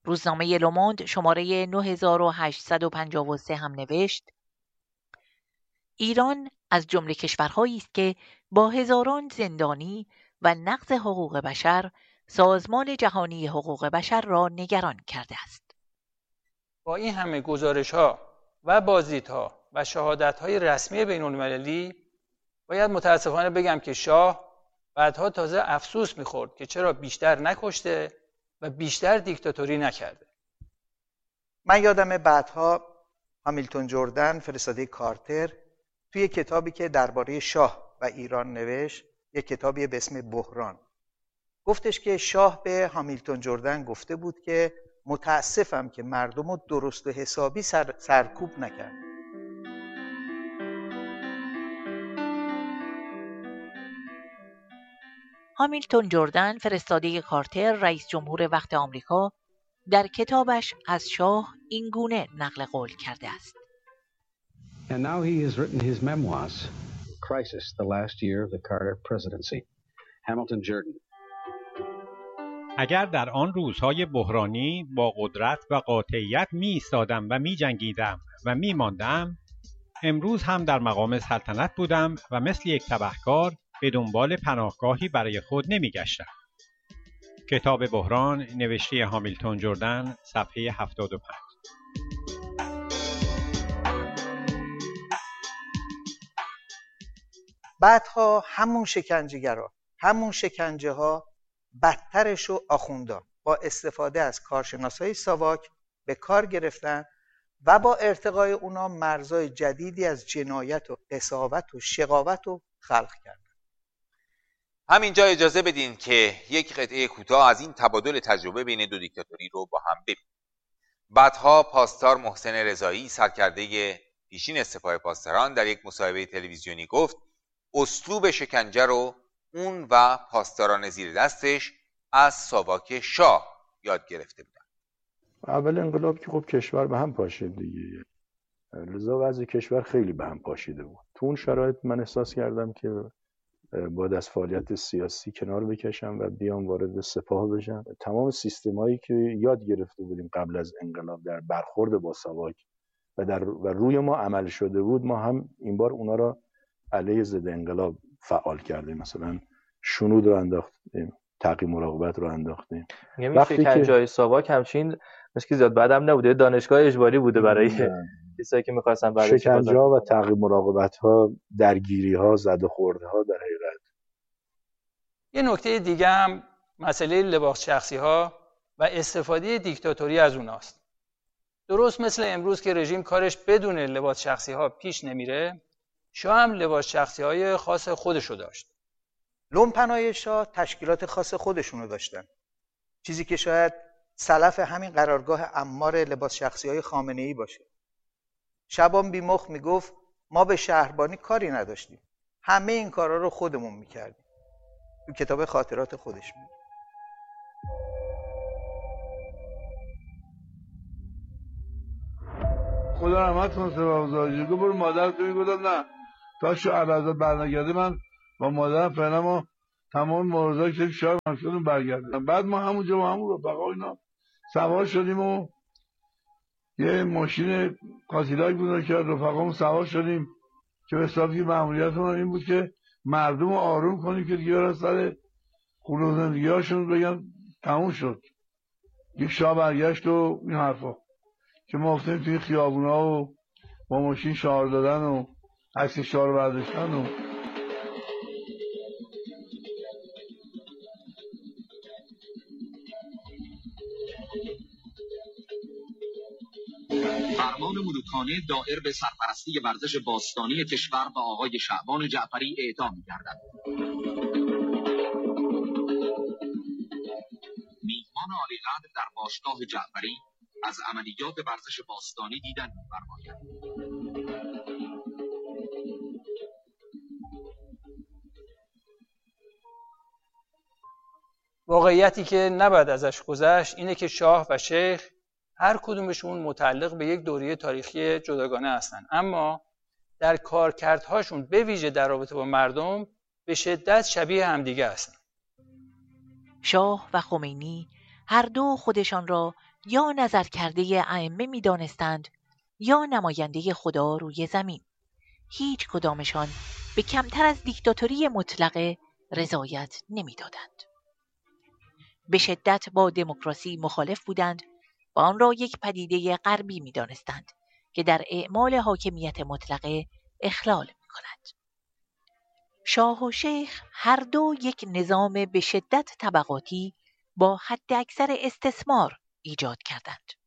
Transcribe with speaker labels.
Speaker 1: روزنامه لوموند شماره 9853 هم نوشت: ایران از جمله کشورهایی است که با هزاران زندانی و نقض حقوق بشر سازمان جهانی حقوق بشر را نگران کرده است.
Speaker 2: با این همه گزارش‌ها و بازدیدها و شهادت‌های رسمی بین‌المللی باید متاسفانه بگم که شاه بعدها تازه افسوس می‌خورد که چرا بیشتر نکشته و بیشتر دیکتاتوری نکرده.
Speaker 3: من یادم بعدها هامیلتون جردن فرستاده کارتر توی کتابی که درباره شاه و ایران نوشت، یک کتابی به اسم بحران، گفتش که شاه به هامیلتون جردن گفته بود که متاسفم که مردم رو درست و حسابی سرکوب نکرد.
Speaker 1: هامیلتون جردن فرستاده کارتر رئیس جمهور وقت آمریکا در کتابش از شاه این گونه نقل قول کرده است:
Speaker 4: And now he has written his memoirs, Crisis, the last year of the Carter presidency. Hamilton Jordan.
Speaker 5: اگر در آن روزهای بحرانی با قدرت و قاطعیت می ایستادم و می جنگیدم و می ماندم، امروز هم در مقام سلطنت بودم و مثل یک تبهکار به دنبال پناهگاهی برای خود نمی گشتم. کتاب بحران، نوشته هامیلتون جردن، صفحه 75.
Speaker 3: بعدها همون شکنجه‌گرا، همون شکنجه ها بدترش و آخوندان با استفاده از کارشناسای ساواک به کار گرفتن و با ارتقای اونا مرزهای جدیدی از جنایت و قساوت و شقاوت رو خلق کردن.
Speaker 6: همینجا اجازه بدین که یک قطعه کوتاه از این تبادل تجربه بین دو دیکتاتوری رو با هم ببینیم. بعدها پاسدار محسن رضایی، سرکرده پیشین سپاه پاسداران، در یک مصاحبه تلویزیونی گفت اسلوب شکنجه رو اون و پاسداران زیر دستش از ساواک شاه یاد گرفته بودن.
Speaker 7: اول انقلاب که خب کشور به هم پاشید دیگه، لذا وضع کشور خیلی به هم پاشیده بود. تو اون شرایط من احساس کردم که باید از فعالیت سیاسی کنار بکشم و بیام وارد سپاه بشم. تمام سیستمایی که یاد گرفته بودیم قبل از انقلاب در برخورد با ساواک و روی ما عمل شده بود، ما هم این بار اونا را علیه ضد انقلاب فعال کردیم. مثلا شنود رو انداختیم، تعقیب مراقبت رو انداختیم.
Speaker 8: وقتی که جای ساواک همچین مشکل زیاد بعدم نبوده، دانشگاه اجباری بوده برای کسایی که می‌خواستن برای
Speaker 7: شکنجه و تعقیب مراقبت ها، درگیری ها، زد و خورده ها. در حقیقت
Speaker 2: یه نکته دیگه هم مسئله لباس شخصی ها و استفاده دیکتاتوری از اوناست. درست مثل امروز که رژیم کارش بدون لباس شخصی ها پیش نمیره، شاه هم لباس شخصی های خاص خودشو داشت.
Speaker 3: لومپنای شاه تشکیلات خاص خودشونو داشتن، چیزی که شاید سلف همین قرارگاه عمار لباس شخصی های خامنه‌ای باشه. شبان بیمخ میگفت ما به شهربانی کاری نداشتیم، همه این کارا رو خودمون میکردیم. تو کتاب خاطرات خودش میگه.
Speaker 9: خدا رحمت کنه سپاه گذاری گفت برو مادرت بگو. گفتم نه، تا شاه ازاد برنگرده من با مادرم فعلا ما تمام مبارزه‌ای که شاه شدیم برگردیم. بعد ما همونجا با همون رفقا اینا سوار شدیم و یه ماشین کاسیلاک بود که رفقامون سوار شدیم که به حسابی مأموریتمون این بود که مردم رو آروم کنیم که دیگه برن سر خونه و زندگی‌هاشون بگن تموم شد. یک شاه برگشت و این حرفا که ما افتادیم توی خیابونا و با ماشین شعار دادن و عکس شاه رو برداشتن و
Speaker 10: فرمان ملوکانه دائر به سرپرستی ورزش باستانی کشور به آقای شعبان جعفری اعطا می‌گردد. میهمان عالی‌قدر در باشگاه جعفری از عملیات ورزش باستانی دیدن می‌فرماید.
Speaker 2: واقعیتی که نباید ازش گذشت اینه که شاه و شیخ هر کدومشون متعلق به یک دوره تاریخی جداگانه هستن، اما در کارکردهاشون به ویژه در رابطه با مردم به شدت شبیه همدیگه هستن.
Speaker 1: شاه و خمینی هر دو خودشان را یا نظر کرده ائمه می دانستند یا نماینده خدا روی زمین. هیچ کدامشان به کمتر از دیکتاتوری مطلقه رضایت نمی دادند. به شدت با دموکراسی مخالف بودند و آن را یک پدیده غربی می دانستند که در اعمال حاکمیت مطلقه اخلال می کند. شاه و شیخ هر دو یک نظام به شدت طبقاتی با حد اکثر استثمار ایجاد کردند.